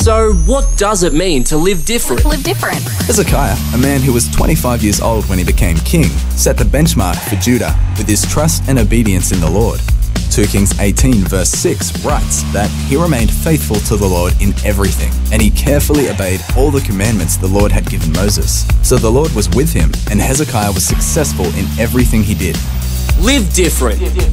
So, what does it mean to live different? Live different. Hezekiah, a man who was 25 years old when he became king, set the benchmark for Judah with his trust and obedience in the Lord. 2 Kings 18 verse 6 writes that he remained faithful to the Lord in everything, and he carefully obeyed all the commandments the Lord had given Moses. So the Lord was with him, and Hezekiah was successful in everything he did. Live different.